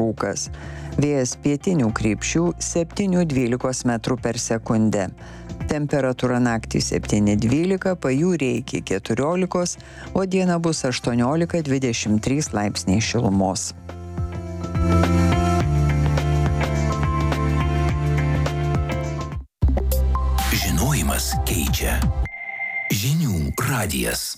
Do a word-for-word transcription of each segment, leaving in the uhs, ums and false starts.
rūkas. Vėjas pietinių krypčių septyni dvylika metrų per sekundę. Temperatūra naktį septyni dvylika, pajūryje iki keturiolikos, o dieną bus aštuoniolika dvidešimt trys laipsniai šilumos. Žinojimas keičia. Žinių radijas.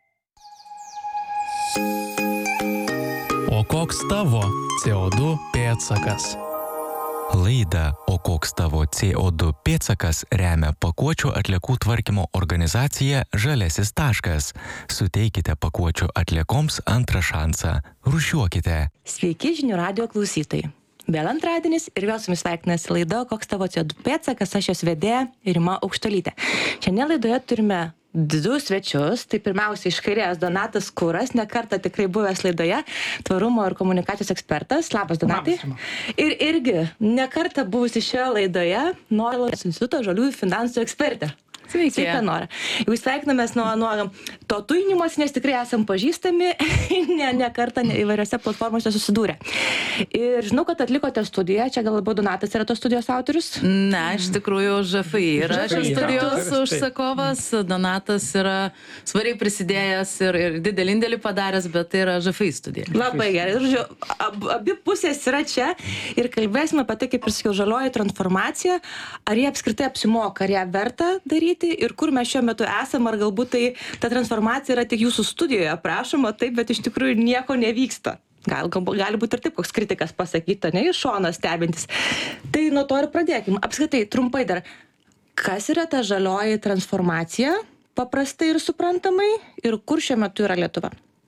O koks tavo C O du pėdsakas? Laidą O koks tavo C O du pėdsakas remia pakuočių atliekų tvarkymo organizacija Žaliasis taškas. Suteikite pakuočių atliekoms antrą šansą. Rūšiuokite. Sveiki žinių radijo klausytojai. Vėl antradienis ir vėl su jumis sveikinasi laida Koks tavo C O du pėdsakas, aš jos vedėja Rima Aukštuolytė. Šiandien laidoje turime du svečius, tai pirmiausia iš kairės Donatas Kuras, ne kartą tikrai buvęs laidoje, tvarumo ir komunikacijos ekspertas. Labas, Donatai. Ir irgi ne kartą buvusi šioje laidoje Norvegijos instituto žaliųjų finansų ekspertė. Sveiki. Sveika, Nora. Jau sveikinamės nuo, nuo to tujinimas, nes tikrai esam pažįstami, ne, ne kartą ne, įvairiose platformose susidūrę. Ir žinau, kad atlikote studiją, čia gal labiau Donatas yra tos studijos autorius? Ne, iš tikrųjų Ž F I yra šios studijos užsakovas, Donatas yra svariai prisidėjęs ir, ir didelį indėlį padaręs, bet tai yra Ž F I studija. Labai gerai. Ir ab, abi pusės yra čia ir kalbėsime apie tai, kaip ir sakiau, žalioji transformacija, ar jie apskritai apsimoka, ar ją verta daryti ir kur mes šiuo metu esam, ar galbūt tai ta transformacija yra tik jūsų studijoje aprašoma, taip, bet iš tikrųjų nieko nevyksta. Gal, gali būti ir taip, koks kritikas pasakyta, ne iš šono stebintis. Tai nuo to ir pradėkim. Apskritai, trumpai dar, kas yra ta žalioji transformacija, paprastai ir suprantamai, ir kur šiuo metu yra Lietuva?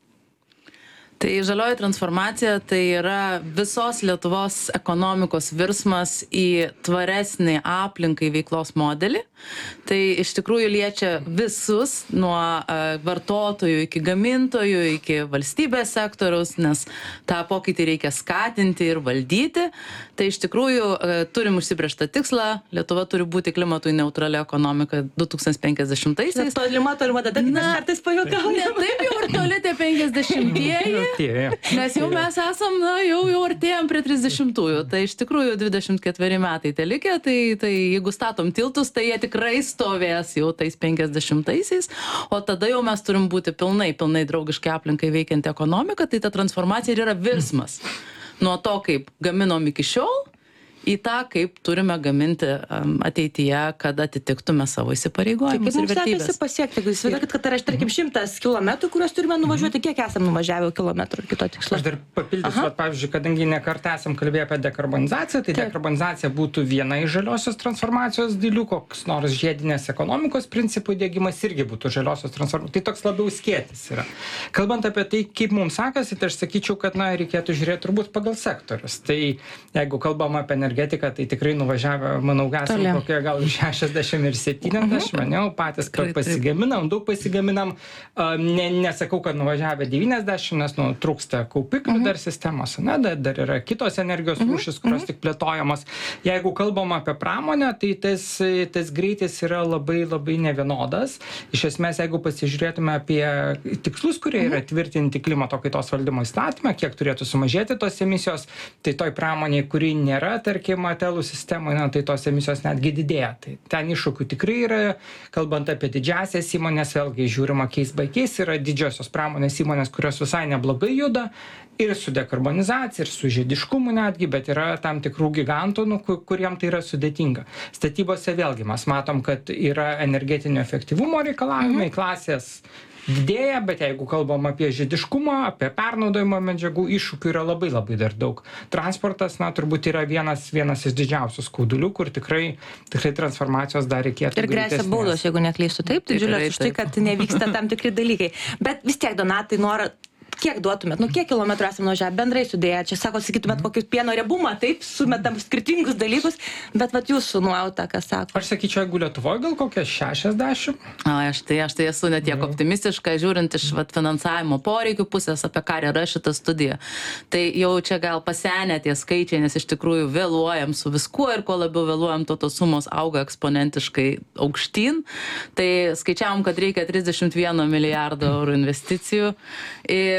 Tai žalioji transformacija tai yra visos Lietuvos ekonomikos virsmas į tvaresnį aplinkai veiklos modelį. Tai iš tikrųjų liečia visus, nuo vartotojų iki gamintojų, iki valstybės sektoriaus, nes tą pokytį reikia skatinti ir valdyti. Tai iš tikrųjų turim užsibrėžtą tikslą, Lietuva turi būti klimatui neutrali ekonomika du tūkstančiai penkiasdešimtaisiais. Tolima, tolima, tada kaip mes kartais pajuokaujame. Ne taip jau ir toli tie penkiasdešimtieji. Nes jau mes esam, na, jau, jau artėjom prie trisdešimtųjų. Tai iš tikrųjų dvidešimt ketveri metai te likę, tai, tai jeigu statom tiltus, tai jie tikrai stovės jau tais penkiasdešimtaisiais, o tada jau mes turim būti pilnai, pilnai draugiškai aplinkai veikianti ekonomika, tai ta transformacija ir yra virsmas. Nuo to, kaip gaminom iki šiol, į tą, kaip turime gaminti um, ateityje, kad atitiktume savo įsipareigojimus ir vertybės. Kaip mums sekasi pasiekti? Jeigu įsivaizduokit, kad yra, tarkim, šimtas kilometrų, kuriuos turime nuvažiuoti, kiek esam nuvažiavę kilometrų iki to tikslo? Aš dar papildysiu, vat, pavyzdžiui, kadangi ne kartą esam kalbėję apie dekarbonizaciją, tai Taip. dekarbonizacija būtų viena iš žaliosios transformacijos dalių, koks nors žiedinės ekonomikos principų diegimas irgi būtų žaliosios transformacijos. Tai toks labiau skėtis yra. Kalbant apie tai, kaip mums sekasi, tai aš sakyčiau, kad na, reikėtų žiūrėti turbūt pagal sektorius. Tai jeigu kalbam apie energetiką, tai tikrai nuvažiavę, manau, esam kokie gal šešiasdešimt ir septyniasdešimt, uh-huh. ne, patys pasigaminam, daug pasigaminam. Ne, nesakau, kad nuvažiavę devyniasdešimt, nes nu, trūksta kaupiklių uh-huh. dar sistemos, ne, dar, dar yra kitos energijos uh-huh. rūšis, kurios uh-huh. tik plėtojamos. Jeigu kalbam apie pramonę, tai tas, tas greitis yra labai, labai nevienodas. Iš esmės, jeigu pasižiūrėtume apie tikslus, kurie uh-huh. yra tvirtinti klimato kaitos valdymo įstatymą, kiek turėtų sumažėti tos emisijos, tai toj pramoniai, kuri nėra, tarkim, telų sistemoje, tai tos emisijos netgi didėja. Tai ten iššūkių tikrai yra, kalbant apie didžiasias įmonės, vėlgi žiūrima case by case, yra didžiosios pramonės įmonės, kurios visai neblogai juda ir su dekarbonizacija, ir su žiediškumu netgi, bet yra tam tikrų gigantų, nu, kuriem tai yra sudėtinga. Statybose vėlgi mes matom, kad yra energetinio efektyvumo reikalavimai, mhm. klasės didėja, bet jeigu kalbam apie žiediškumą, apie pernaudojimo medžiagų, iššūkių yra labai labai dar daug. Transportas, na, turbūt yra vienas, vienas iš didžiausių skaudulių, kur tikrai, tikrai transformacijos dar reikėtų. Ir gresia baudos, jeigu neklystu, taip, didžiulės už tai, kad nevyksta tam tikri dalykai. Bet vis tiek, Donatai, Nora, kiek duotumėt, nu kiek kilometrų esame nuvažiavę bendrai sudėję, čia sako, sakytumėt kokį pieno riebumą, taip, sumetam skirtingus dalykus, bet vat jūsų nuojauta, ką sako? Aš sakyčiau, jeigu Lietuvoje gal kokie šešiasdešimt. A, aš tai, aš tai esu netiek optimistiška, žiūrint iš vat, finansavimo poreikių pusės, apie ką yra šita studija. Tai jau čia gal pasenę tie skaičiai, nes iš tikrųjų vėluojam su viskuo ir kuo labiau vėluojam, to tos sumos auga eksponentiškai aukštyn. Tai skaičiavom, kad reikia trisdešimt vieno milijardo eurų investicijų. Ir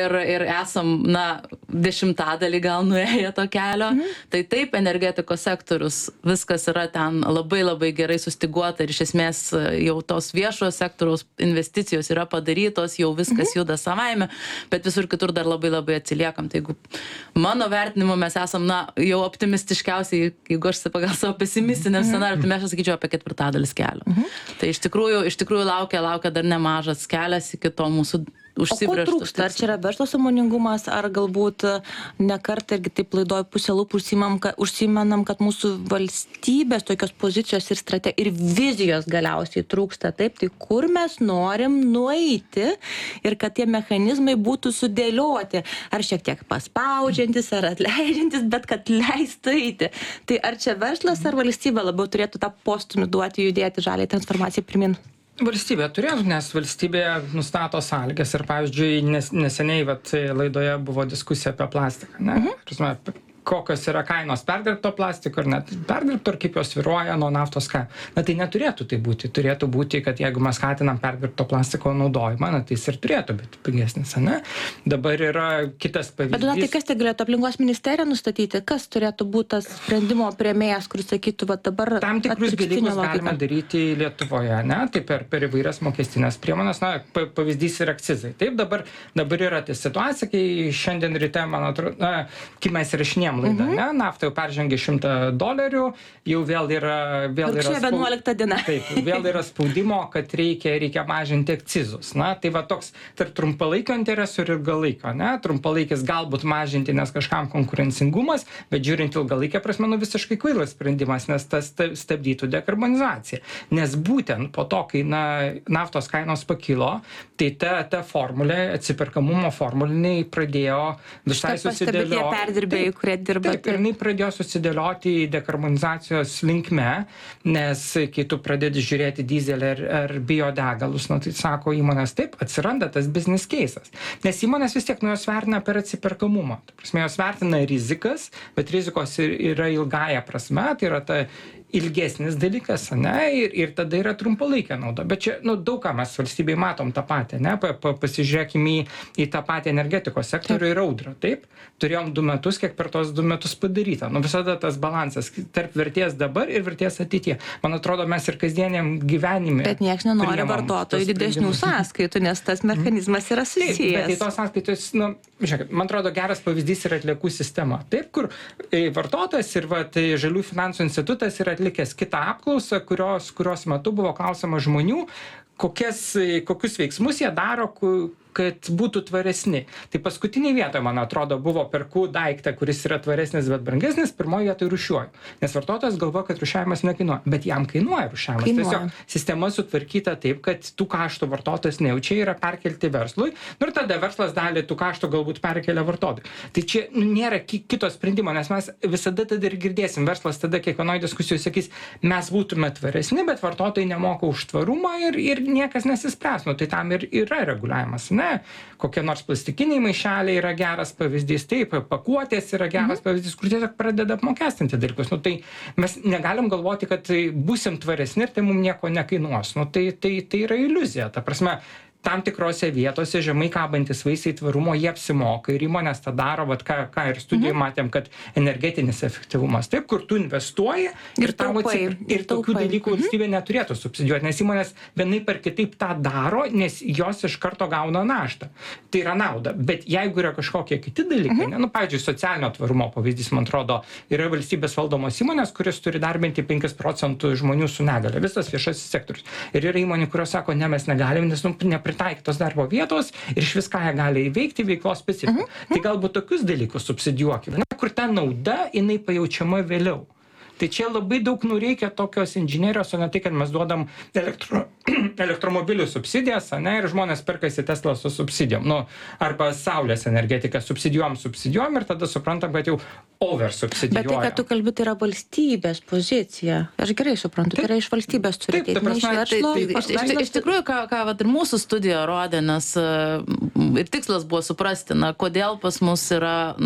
ir, ir esam, na, dešimtadalį gal nuėję to kelio. Mhm. Tai taip, energetikos sektorius, viskas yra ten labai labai gerai sustiguota ir iš esmės jau tos viešojo sektoriaus investicijos yra padarytos, jau viskas mhm. juda savaime, bet visur kitur dar labai labai atsiliekam. Tai jeigu mano vertinimu mes esam, na, jau optimistiškiausiai, jeigu aš pagal savo pesimistiniam mhm. scenariu, tai mes aš sakyčiau apie ketvirtadalis kelio. Mhm. Tai iš tikrųjų, iš tikrųjų laukia, laukia dar nemažas kelias iki to mūsų užsibrėžtus. O ko trūksta? Ar čia yra verslo sąmoningumas, ar galbūt ne kartą irgi taip laidoj pusę lūpų užsimenam, kad mūsų valstybės tokios pozicijos ir strategijos ir vizijos galiausiai trūksta. Taip, tai kur mes norim nueiti ir kad tie mechanizmai būtų sudėlioti. Ar šiek tiek paspaudžiantis, ar atleidžiantis, bet kad leistų eiti. Tai ar čia verslas ar valstybė labiau turėtų tą postumį duoti, judėti žaliai transformacijai pirmin? Valstybė turėtų, nes valstybė nustato sąlygas ir, pavyzdžiui, nes, neseniai vat, laidoje buvo diskusija apie plastiką. Ne? Mhm. Prasme, kokios yra kainos perdirbto plastiko ir net perdirbto ir kaip jos svyruoja nuo naftos kainų. Na tai neturėtų tai būti. Turėtų būti, kad jeigu mes skatinam perdirbto plastiko naudojimą, na tai jis ir turėtų būti pigesnis, ne? Dabar yra kitas pavyzdys. Bet tai kas tai galėtų aplinkos ministerija nustatyti? Kas turėtų būti tas sprendimo priėmėjas, kuris sakytų, va dabar tam tikrus dalykus galima daryti Lietuvoje, ne? Tai per, per įvairias mokestinės priemonės, na, pavyzdys ir akcizai. Taip, dabar, dabar yra ta situacija, kai šiandien ryte, man atrodo, na, kai mes įrašinėjom laidą, ne? Nafta jau peržengė šimtą dolerių, jau vėl yra... Vėl yra vienuoliktą dieną. Taip, vėl yra spaudimo, kad reikia, reikia mažinti akcizus. Na, tai va toks tarp trumpalaikio interesų ir ilgalaikio, ne? Trumpalaikis galbūt mažinti, nes kažkam konkurencingumas, bet žiūrint ilgalaikę prasme, nu visiškai kvailas sprendimas, nes tas stabdytų dekarbonizaciją. Nes būtent po to, kai na, naftos kainos pakilo, tai ta, ta formulė, atsiperkamumo formuliniai pradėjo visai susidėlioti. Dirba, taip, ir jinai pradėjo susidėlioti į dekarbonizacijos linkme, nes kai tu pradedi žiūrėti dizelį ar, ar biodegalus, nu, tai sako įmonės, taip, atsiranda tas business cases. Nes įmonės vis tiek nu, jos vertina per atsiperkamumą. Tai prasme, jos vertina rizikas, bet rizikos yra ilgąja prasme, tai yra ta ilgesnis dalykas, ne, ir, ir tada yra trumpalaikė nauda. Bet čia, nu, daug ką mes valstybėj matom tą patį, ne, pa, pa, pasižiūrėkime į, į tą patį energetikos sektorių ir audrą, taip? Turėjom du metus, kiek per tos du metus padaryta. Nu, visada tas balansas tarp vertės dabar ir vertės ateityje. Man atrodo, mes ir kasdieniam gyvenime. Bet nieks nenori vartotojų didesnių sąskaitų, nes tas mechanizmas yra susijęs. Taip, bet tai tos sąskaitos, nu, žiūrėkit, man atrodo, geras pavyzdys yra atliekų sistema. Taip, kur vartotojas ir va, tai Žaliųjų finansų institutas yra atlikęs kitą apklausą, kurios, kurios metu buvo klausima žmonių, kokias, kokius veiksmus jie daro, kad būtų tvaresni. Tai paskutinėje vietoje, man atrodo, buvo perku daiktą, kuris yra tvaresnis, bet brangesnis, pirmoje vietoje rūšiuoju. Nes vartotojas galvoja, kad rūšiavimas nekainuoja, bet jam kainuoja rūšiavimas. Kainuoja. Tiesiog sistema sutvarkyta taip, kad tų kaštų vartotojas nejaučia, yra perkelti verslui, nu ir tada verslas dalį tų kaštų galbūt perkelia vartotojui. Tai čia nu, nėra kito sprendimo, nes mes visada tada ir girdėsim, verslas tada kiekvienoje diskusijoje sakys, mes būtume tvaresni, bet vartotojai nemoka už tvarumą ir, ir niekas nesispręs. Nu, tai tam ir yra reguliavimas. Ne? Kokie nors plastikiniai maišeliai yra geras pavyzdys, taip, pakuotės yra geras mhm. pavyzdys, kur tiesiog pradeda apmokestinti dalykus. Nu, tai mes negalim galvoti, kad būsim tvaresni ir tai mums nieko nekainuos. Nu, tai, tai, tai yra iliuzija. Ta prasme, tam tikrose vietose žemai kabantis vaisiai tvarumo jie apsimoka ir įmonės tą daro, vat, ką, ką ir studijai mhm. matėm, kad energetinis efektyvumas, taip, kur tu investuoji ir, ir, taupai, ir, ir tokių taupai. dalykų mhm. valstybė neturėtų subsidijuoti, nes įmonės vienai per kitaip tą daro, nes jos iš karto gauna naštą. Tai yra nauda, bet jeigu yra kažkokie kiti dalykai, mhm. ne, nu, pavyzdžiui, socialinio tvarumo pavyzdys, man atrodo, yra valstybės valdomos įmonės, kuris turi darbinti penkis procentus žmonių su negalia, visas viešasis sektorius. Ir yra įmonė, kurios sako, ne, mes negalim, nes nu, neprit taikytos darbo vietos ir iš vis ką jie gali įveikti veiklos specifiką. Uh-huh. Tai galbūt tokius dalykus subsidijuokime, kur ta nauda, jinai pajaučiama vėliau. Tai čia labai daug nureikia tokios inžinierijos, o ne tai, kad mes duodam elektro, elektromobilių subsidijas, ne, ir žmonės perkasi Tesla su subsidijom, nu, arba saulės energetiką subsidijuom, subsidijuom ir tada suprantam, kad jau over subsidijuojam. Bet tai, kad tu kalbi, tai yra valstybės pozicija. Aš gerai suprantu, tai yra iš valstybės turi ateiti, ne iš verslo. Tai, tai, iš, iš, iš tikrųjų, ką, ką vat, ir mūsų studija rodė, nes ir tikslas buvo suprasti, na, kodėl pas mus yra, na,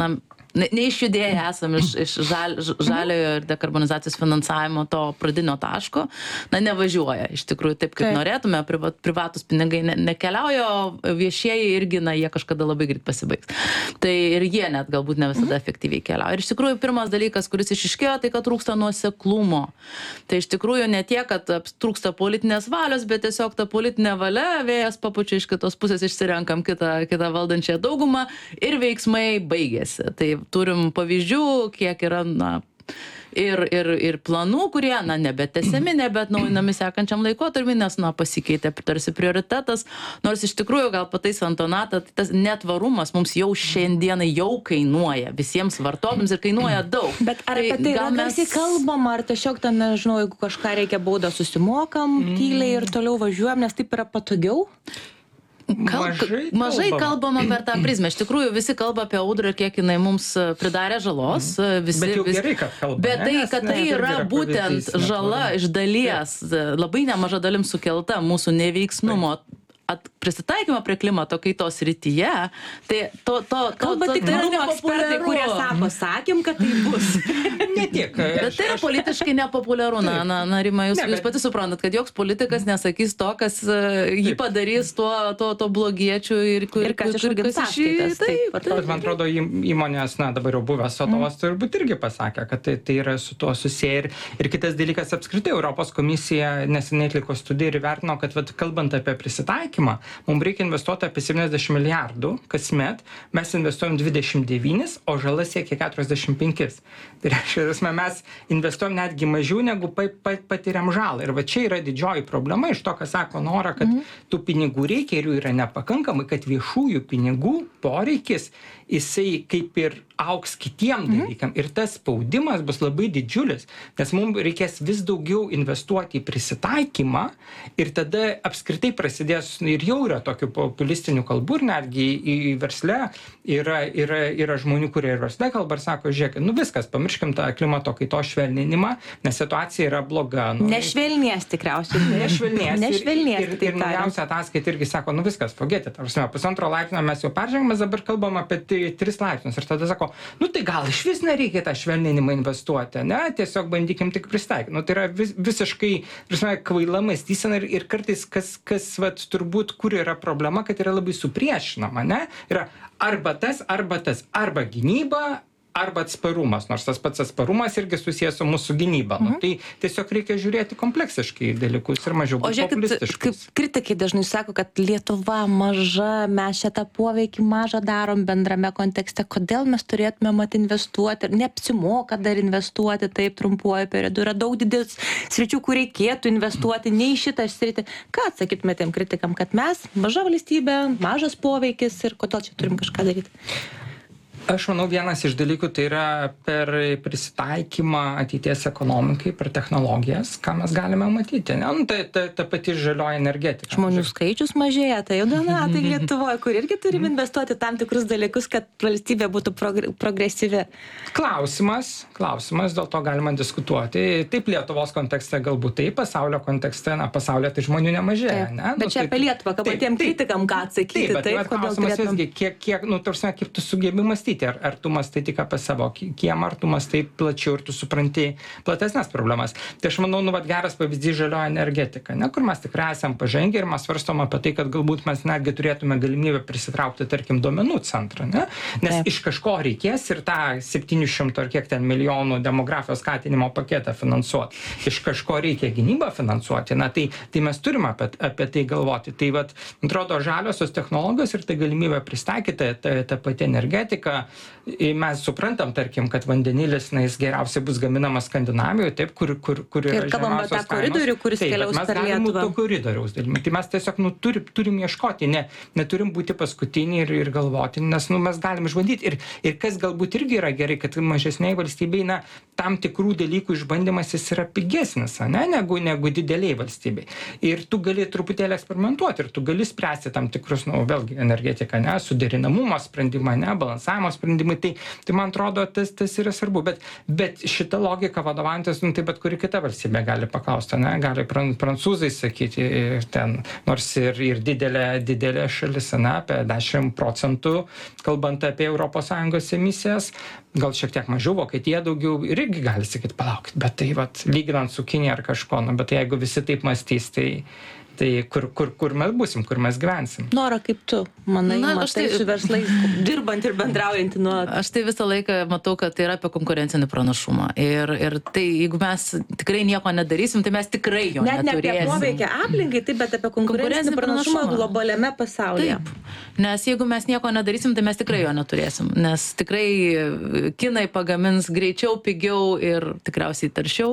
ne, neišjudėję esam iš, iš žal, žaliojo ir dekarbonizacijos finansavimo to pradinio taško, na, nevažiuoja. Iš tikrųjų, taip kaip Taip. norėtume, privat, privatus pinigai ne, nekeliauja, o viešieji irgi, na, jie kažkada labai greit pasibaigs. Tai ir jie net galbūt ne visada efektyviai keliauja. Ir iš tikrųjų, pirmas dalykas, kuris išiškėjo, tai kad trūksta nuoseklumo. Tai iš tikrųjų ne tiek, kad trūksta politinės valios, bet tiesiog ta politinė valia, vėjas papučia iš kitos pusės, išsirenkam kitą, kitą valdančią daugumą ir veiksmai baigėsi. Tai turim pavyzdžių, kiek yra, na, ir, ir, ir planų, kurie, na, nebetęsiami, nebetnaujinami sekančiam laikotarpiui, nes, na, pasikeitė tarsi prioritetas, nors iš tikrųjų gal pataisant Donatą, tai tas netvarumas mums jau šiandieną jau kainuoja visiems vartotojams ir kainuoja daug. Bet ar apie tai gal yra mes- garsiai kalbama, ar tiesiog ten, nežinau, jeigu kažką reikia baudą susimokam, mm. tyliai ir toliau važiuojam, nes taip yra patogiau? Kal, Mažai mažai kalbama. kalbama per tą prizmę. Iš tikrųjų, visi kalba apie audrą, kiek jinai mums pridarė žalos. Visi, Bet jau visi, gerai, kad kalba, Bet ne? tai, Nes- kad nes tai irgi yra yra būtent pavyzdys žala netvarumo. iš dalies, labai nemaža dalim sukelta mūsų neveiksnumo at, prisitaikymą prie klimato kaitos rytyje, tai to, to, to, Kalba to, tik tai yra tvarumo ekspertai, nepopuliaru. kurie sako, sakėm, kad tai bus. Ne tiek. Bet tai yra politiškai nepopuliaru, na, na, na Rima, jūs, Ne, bet- jūs pati suprantat, kad joks politikas nesakys to, kas uh, jį Taip. padarys tuo, to, to blogiečių ir, kur, Ir kas kur- išaugins kas iš jį- sąskaitas, taip, taip, vartotojų. Bet man atrodo, į- įmonės, na, dabar jau buvęs vadovas Mm. turbūt irgi pasakė, kad tai, tai yra su tuo susiję. Ir, ir kitas dalykas, apskritai Europos komisija neseniai atliko studiją ir vertino, kad vat, kalbant apie prisitaikymą, mums reikia investuoti apie septyniasdešimt milijardų kasmet, mes investuojam dvidešimt devynis, o žala siekia keturiasdešimt penkis. Tai reiškia, mes investuojam netgi mažiau negu pa, pa, patiriam žalą. Ir va čia yra didžioji problema iš to, ką sako Nora, kad mm. tų pinigų reikia ir jų yra nepakankamai, kad viešųjų pinigų poreikis, jisai kaip ir auks kitiem dalykam. Ir tas spaudimas bus labai didžiulis, nes mums reikės vis daugiau investuoti į prisitaikymą ir tada apskritai prasidės ir jau yra tokių populistinių kalbų ir netgi į, į versle yra, yra, yra žmonių, kurie ir versle kalba ir sako, žiūrėk, nu viskas, pamirškim tą klimato kaitos švelninimą, nes situacija yra bloga. Nu, Nešvelnės tikriausiai. Nešvelnės. Nešvelnės, Ir, ir, taip ir tariant. naujausia ataskaita irgi sako, nu viskas, pagėti, tarsi, pusantro laipsnio mes jau peržengėm, mes dabar kalbam apie tai, tris laipsnius. Ir tada sako, nu tai gal iš vis nereikia tą švelninimą investuoti, ne, tiesiog bandykim tik pristaikyti. Nu tai yra vis, visiškai, prasme, kvaila mąstysena ir, ir kartais, kas, kas vat, turbūt, kur yra problema, kad yra labai supriešinama, ne, yra arba tas, arba tas, arba gynyba, arba atsparumas, nors tas pats atsparumas irgi susijęs su mūsų gynyba. Nu, tai tiesiog reikia žiūrėti kompleksiškai į dalykus ir mažiau O būti žiūrėkit, kaip populistiškais. kritikai dažnai sako, kad Lietuva maža, mes šitą poveikį mažą darom bendrame kontekste, kodėl mes turėtume mat investuoti, neapsimoka dar investuoti taip trumpuoju periodu, yra daug didės sričių, kur reikėtų investuoti, nei šitą sritį. Ką atsakytume tiem kritikam, kad mes maža valstybė, mažas poveikis ir kodėl čia turim kažką daryti? Aš manau, vienas iš dalykų tai yra per prisitaikymą ateities ekonomikai, per technologijas, ką mes galime matyti. Ne? Nu, tai ta, ta pati žalioji energetika. Žmonių skaičius mažėja, tai jau Donatai Lietuvoje, kur irgi turim investuoti tam tikrus dalykus, kad valstybė būtų progr progresyvi. Klausimas, klausimas, dėl to galima diskutuoti. Taip, Lietuvos kontekste galbūt taip, pasaulio kontekste, na, pasaulyje tai žmonių nemažėja. Taip. Ne? Nu, Bet čia tai- apie Lietuvą, kad taip, patiem taip. kritikam ką atsakyti, Taip, bet taip, vat kodėl klausimas turėtumėm- visgi, kiek, kiek, nu, tarsi, kaip tu sugebi mąstyti, ar, ar tu mąstai tik apie savo ki- kiemą, ar tu mąstai plačiau ir tu supranti platesnės problemas. Tai aš manau, nu, vat, geras pavyzdys žalioji energetika, ne, kur mes tikrai esam pažengę ir mes svarstom apie tai, kad galbūt mes netgi turėtume galimybę prisitraukti, tarkim, duomenų centrą, ne? Nes Taip. iš kažko reikės ir tą septynių šimtų ar kiek ten milijonų demografijos skatinimo paketą finansuoti. Iš kažko reikia gynybą finansuoti. Na, tai, tai mes turime apie, apie tai galvoti. Tai, vat, atrodo, žaliosios technologijos ir tai galimybė pristaikyti ta, ta pati energetika. Mes suprantam, tarkim, kad vandenilis, na, jis geriausiai bus gaminamas Skandinavijoje, taip, kur, kur, kur yra Ir kalbam apie žemiausios tą koridorių, kainos. kuris Taip, bet keliaus mes per galim būt Lietuvą. to koridoriaus dalimi. Tai mes tiesiog, nu, turim, turim ieškoti, ne, neturim būti paskutiniai ir, ir galvoti, nes, nu, mes galim išbandyti. Ir, ir kas galbūt irgi yra gerai, kad mažesniai valstybei, na, tam tikrų dalykų išbandymas jis yra pigesnis, ne, negu, negu dideliai valstybei. Ir tu gali truputėlį eksperimentuoti ir tu gali spręsti tam tikrus, nu, vėlgi, energetiką, ne, suderinamumo sprendimą, ne, balansavimo aptarnavimo sprendimai. Tai, tai man atrodo, tas, tas yra svarbu. Bet, bet šita logika vadovaujantis, nu, tai bet kuri kita valstybė gali paklausti, ne? Gali prancūzai sakyti, ten, nors ir, ir didelė, didelė šalis, ne, apie dešimt procentų, kalbant apie Europos Sąjungos emisijas, gal šiek tiek mažiau, Vokietija daugiau, irgi gali sakyti, palaukit, bet tai, vat, lyginant su Kinija ar kažko, nu, bet jeigu visi taip mąstys, tai tai kur, kur, kur mes būsim, kur mes gyvensim. Nora, kaip tu, manai, Na, aš matai tai- su verslais, dirbant ir bendraujant nuo... Aš tai visą laiką matau, kad tai yra apie konkurencinį pranašumą. Ir, ir tai, jeigu mes tikrai nieko nedarysim, tai mes tikrai jo Net ne apie neturėsim. poveikia aplinkai, taip, bet apie konkurencinį Konkurencinį pranašumą pranašumą. globaliame pasaulyje. Taip. Nes jeigu mes nieko nedarysim, tai mes tikrai jo neturėsim. Nes tikrai kinai pagamins greičiau, pigiau ir tikriausiai taršiau.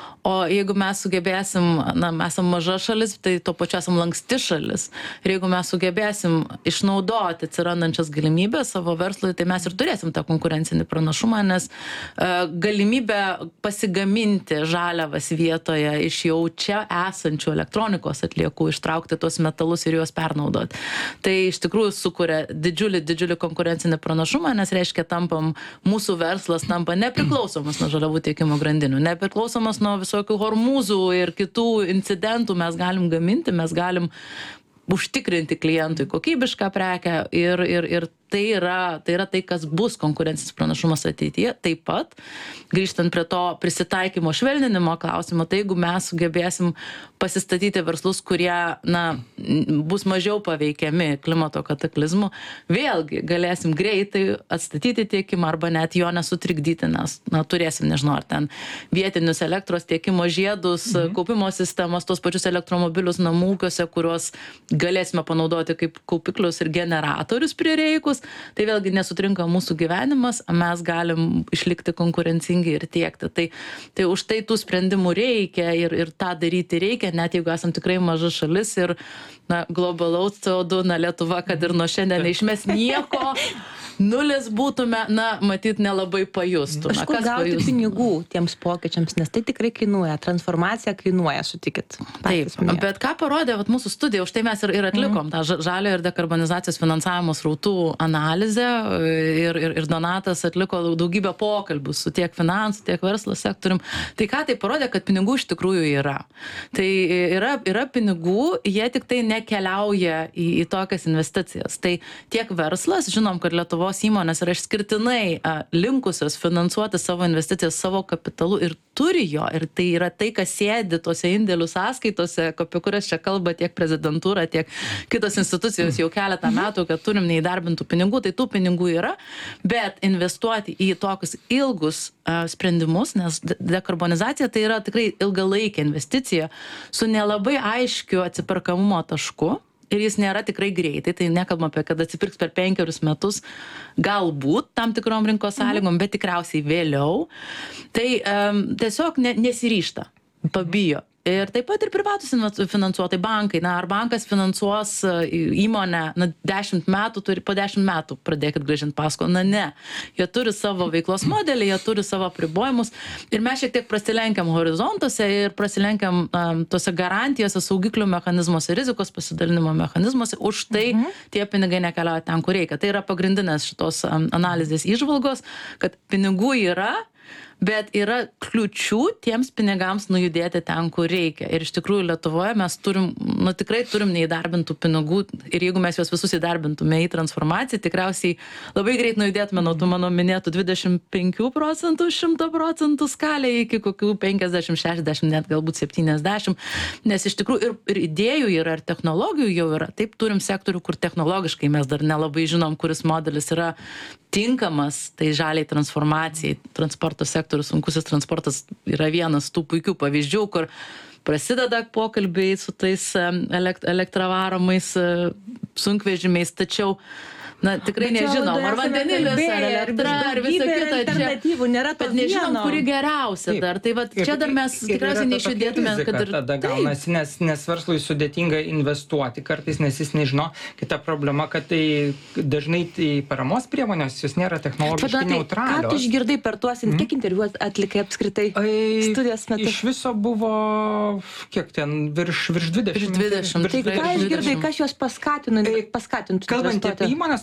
O jeigu mes sugebėsim, na, mes esam maža šalis, tai tuo pačiu esam lanksti šalis. Ir jeigu mes sugebėsim išnaudoti atsirandančias galimybės savo verslui, tai mes ir turėsim tą konkurencinį pranašumą, nes uh, galimybė pasigaminti žaliavas vietoje iš jau čia esančių elektronikos atliekų, ištraukti tuos metalus ir juos pernaudoti. Tai iš tikrųjų sukuria didžiulį, didžiulį konkurencinį pranašumą, nes reiškia, tampam, mūsų verslas tampa nepriklausomas nuo žaliavų tiekimo grandinių, nepriklausomas nuo visokių hormūzų ir kitų incidentų, mes galim gaminti, mes galim užtikrinti klientui kokybišką prekę ir, ir, ir tai yra, tai yra tai, kas bus konkurencinis pranašumas ateityje. Taip pat, grįžtant prie to prisitaikymo švelninimo klausimo, tai jeigu mes sugebėsim pasistatyti verslus, kurie, na, bus mažiau paveikiami klimato kataklizmų, vėlgi galėsim greitai atstatyti tiekimą arba net jo nesutrikdyti, nes, na, turėsim, nežinau, ar ten vietinius elektros tiekimo žiedus, mhm. kaupimo sistemas, tos pačius elektromobilius namų ūkiuose, kuriuos galėsime panaudoti kaip kaupiklius ir generatorius prireikus. Tai vėlgi nesutrinka mūsų gyvenimas, mes galim išlikti konkurencingi ir tiekti. Tai, tai už tai tų sprendimų reikia ir, ir tą daryti reikia, net jeigu esam tikrai maža šalis ir, na, globalaus C O du, na, Lietuva, kad ir nuo šiandien neišmes nieko, nulis būtume, na, matyt, nelabai pajustume. Iš kur gauti pajustų? Pinigų tiems pokyčiams, nes tai tikrai kainuoja, transformacija kainuoja, sutikit. Taip, bet ką parodė vat, mūsų studija, už tai mes ir, ir atlikom mm. tą žalio ir dekarbonizacijos finansavimo srautų analizę ir, ir, ir Donatas atliko daugybę pokalbių su tiek finansų, tiek verslo sektorium. Tai ką tai parodė, kad pinigų iš tikrųjų yra. Tai yra, yra pinigų, jie tik tai nekeliauja į, į tokias investicijas. Tai tiek verslas, žinom, kad Lietuvos įmonės yra išskirtinai a, linkusios finansuoti savo investicijas savo kapitalu ir turi jo. Ir tai yra tai, kas sėdi tose indėlių sąskaitose, apie kurias čia kalba tiek prezidentūra, tiek kitos institucijos jau keletą metų, kad turim neįdarbintų pinigų, tai tų pinigų yra, bet investuoti į tokius ilgus a, sprendimus, nes dekarbonizacija tai yra tikrai ilgalaikė investicija su nelabai aiškiu atsiperkamumo tašku. Ir jis nėra tikrai greitai, tai nekalbam apie, kad atsipirks per penkerius metus, galbūt tam tikrom rinkos sąlygom, bet tikriausiai vėliau. Tai um, tiesiog ne, nesiryšta, pabijo. Ir taip pat ir privatus finansuotojai, bankai. Na, ar bankas finansuos įmonę, na, dešimt metų, turi po dešimt metų pradėkit grąžinti paskolą. Na, ne. Jie turi savo veiklos modelį, jie turi savo apribojimus. Ir mes šiek tiek prasilenkiam horizontuose ir prasilenkiam um, tose garantijose, saugiklių mechanizmuose, rizikos pasidalinimo mechanizmuose. Už tai mhm. tie pinigai nekeliauja ten, kur reikia. Tai yra pagrindinės šitos um, analizės įžvalgos, kad pinigų yra, bet yra kliučių tiems pinigams nujudėti ten, kur reikia. Ir iš tikrųjų Lietuvoje mes turim, nu tikrai turim neįdarbintų pinigų ir jeigu mes juos visus įdarbintume į transformaciją, tikriausiai labai greit nujudėtume nuo tų mano minėtų dvidešimt penkių procentų, šimto procentų skalė iki kokių penkiasdešimt, šešiasdešimt, net galbūt septyniasdešimt. Nes iš tikrųjų ir, ir idėjų yra, ir technologijų jau yra. Taip turim sektorių, kur technologiškai mes dar nelabai žinom, kuris modelis yra tinkamas tai žaliai transformacijai. Transporto sektorius, sunkusis transportas yra vienas tų puikių pavyzdžių, kur prasideda pokalbiai su tais elektravaromais sunkvežimiais, tačiau na, tikrai nežinom, ar vandenilis, ar elektra, ar visa kita. Alternatyvų nėra to bet nežinom, kuri geriausia dar. Tai va, čia dar mes tikriausiai neišjudėtume, kad ir... Tada gaunasi, nes, nes verslui sudėtinga investuoti kartais, nes jis nežino. Kita problema, kad tai dažnai tai paramos priemonės, jos nėra technologiškai neutralios. Ką tu išgirdai per tuos, mm. kiek interviu atlikai apskritai studijos metu? Iš viso buvo, kiek ten, virš, virš dvidešimt. Virš dvidešimt. Tai ką išgirdai, kas juos paskatino, paskatintų? Kalbant apie įmonės,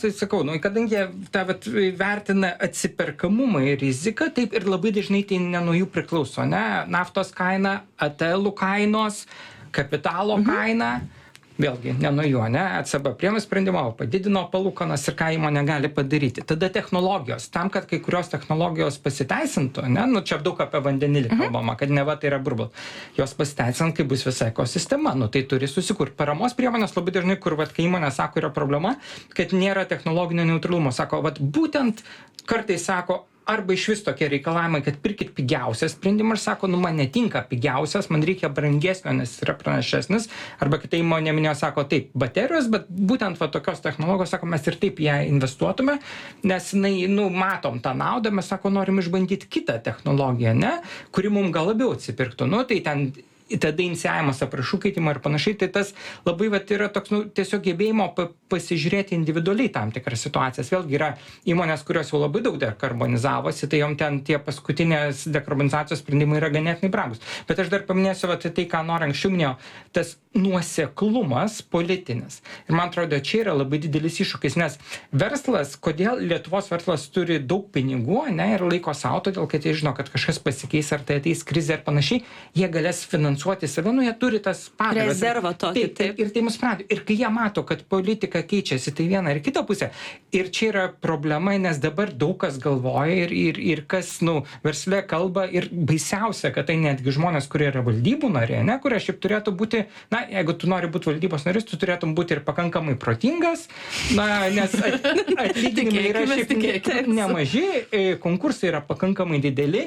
sakau, nu, kadangi jie tą vat, vertina atsiperkamumą ir riziką, taip ir labai dažnai tai ne nuo jų priklauso, ne? Naftos kaina, A T L kainos, kapitalo mhm. kaina. Vėlgi, ne nuo jo, ne? E C B priėmė sprendimą, padidino palūkanas ir ką įmonė gali padaryti. Tada technologijos. Tam, kad kai kurios technologijos pasiteisintų, ne? Nu, čia daug apie vandenilį kalbama, kad ne va tai yra burbulas. Jos pasiteisint, kai bus visa ekosistema. Nu, tai turi susikurti. Paramos priemonės labai dažnai, kur, vat, kai įmonė sako, yra problema, kad nėra technologinio neutralumo. Sako, vat, būtent kartais sako, arba iš vis tokie reikalavimai, kad pirkit pigiausias sprendimą ir sako, nu man netinka pigiausias, man reikia brangesnio, nes yra pranašesnis, arba kitai įmonė minėjo, sako, taip, baterijos, bet būtent va tokios technologijos, sako, mes ir taip ją investuotume, nes, na, nu, matom tą naudą, mes, sako, norim išbandyti kitą technologiją, ne, kuri mums gal labiau atsipirktų, nu, tai ten tada inicijavimas aprašų keitimo ir panašiai, tai tas labai vat, yra toks, nu, tiesiog gebėjimo pa, pasižiūrėti individualiai tam tikras situacijas. Vėlgi yra įmonės, kurios jau labai daug dekarbonizavosi, tai jom ten tie paskutinės dekarbonizacijos sprendimai yra ganėtinai brangus. Bet aš dar paminėsiu vat, tai, ką noriu anksčiau minėjau, tas nuoseklumas politinis. Ir man atrodo, čia yra labai didelis iššūkis, nes verslas, kodėl Lietuvos verslas turi daug pinigų, ne, ir laiko savo, todėl kad jie žino, kad kažkas pasikeis, ar tai ateis krizė ar panašiai, jie galės finansuoti save, nu jie turi tas pagrindas. Rezervą tokį, taip. taip. Ir tai mus pradėjo. Ir kai jie mato, kad politika keičiasi, tai viena ir kita pusė. Ir čia yra problema, nes dabar daug kas galvoja ir, ir, ir kas, nu, versle kalba ir baisiausia, kad tai netgi žmonės, kurie yra valdybų nariai, ne, kurie šiaip turėtų būti, na, jeigu tu nori būti valdybos narys, tu turėtum būti ir pakankamai protingas, na, nes at, atlyginimai yra šiaip nemaži, konkursai yra pakankamai dideli.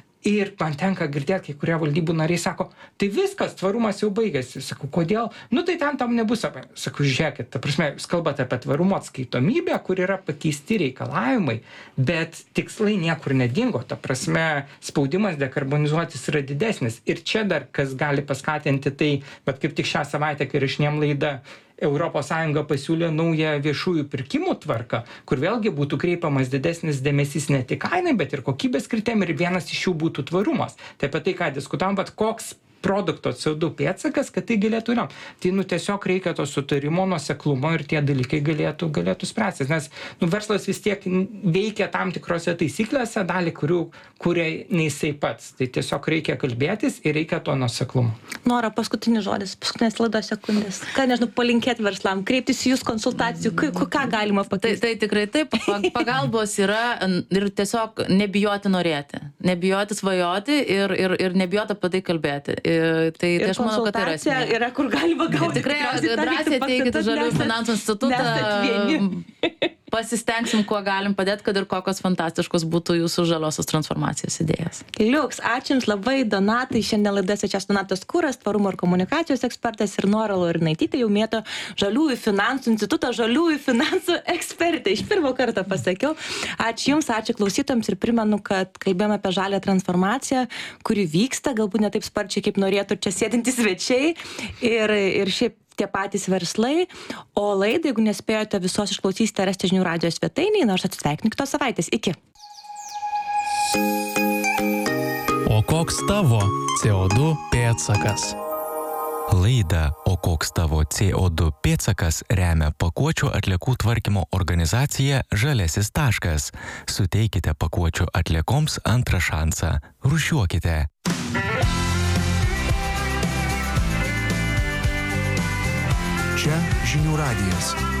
Ir man tenka girdėti, kai kurie valdybų nariai sako, tai viskas, tvarumas jau baigėsi. Sakau, kodėl? Nu tai ten tam nebus. Sakau, žiūrėkit, ta prasme, jūs kalbate apie tvarumo atskaitomybę, kur yra pakeisti reikalavimai, bet tikslai niekur nedingo. Ta prasme, spaudimas dekarbonizuotis yra didesnis. Ir čia dar kas gali paskatinti tai, bet kaip tik šią savaitę, kai rašinėm laidą, Europos Sąjunga pasiūlė naują viešųjų pirkimų tvarką, kur vėlgi būtų kreipiamas didesnis dėmesys ne tik kainai, bet ir kokybės kriterijam, ir vienas iš jų būtų tvarumas. Tai apie tai, ką diskutavom, bet koks produkto C O du pėdsakas, kad tai galėtų yra. Tai, nu, tiesiog reikia to sutarimo, nuoseklumo ir tie dalykai galėtų, galėtų spręstis. Nes, nu, verslas vis tiek veikia tam tikrose taisyklėse, dalį, kurių kuria ne jisai pats. Tai tiesiog reikia kalbėtis ir reikia to nuoseklumo. Nora, paskutinis žodis, paskutinės laidos sekundės. Ką, nežinau, palinkėti verslam, kreiptis į jūs konsultacijų, ką, ką galima pakeisti? Tai, tai tikrai taip, pagalbos yra ir tiesiog nebijoti norėti, nebijoti svajoti ir, ir, ir nebijoti apie tai kalbėti. Tai, tai aš manau, kad tai yra esmė. Yra, kur galima gauti. Tikrai drąsiai ateikite Žaliųjų finansų institutą, pasistengsim, kuo galim padėti, kad ir kokios fantastiškos būtų jūsų žaliosios transformacijos idėjas. Liuks, ačiū Jums labai, Donatai. Šiandien laidoje čia Donatas Kuras, tvarumo ir komunikacijos ekspertas, ir Nora Laurinaitytė jau mėto Žaliųjų finansų instituto žaliųjų finansų ekspertė. Iš pirmo karto pasakiau. Ačiū Jums, ačiū klausytojams ir primenu, kad kalbėjome apie žalią transformaciją, kuri vyksta, galbūt ne taip sparčiai, kaip norėtų čia sėdintys svečiai ir, ir šiaip tie patys verslai, o laidą, jeigu nespėjote visos išklausysite, rasite žinių radijo svetainėje, nors atsisveikinu kitos savaitės. Iki. O koks tavo C O du pėdsakas? Laidą O koks tavo C O du pėdsakas remia pakuočių atliekų tvarkymo organizacija Žalesis taškas. Suteikite pakuočių atliekoms antrą šansą. Rūšiuokite. Čia Žinių radijas.